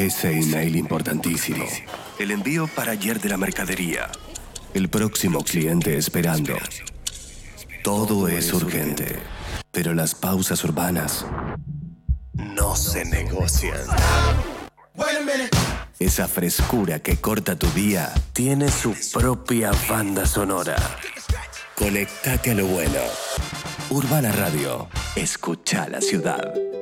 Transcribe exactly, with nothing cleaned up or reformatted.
Ese email importantísimo. El envío para ayer de la mercadería. El próximo cliente esperando. Todo es urgente, pero las pausas urbanas no se negocian. Esa frescura que corta tu día tiene su propia banda sonora. Conectate a lo bueno. Urbana Radio. Escucha la ciudad.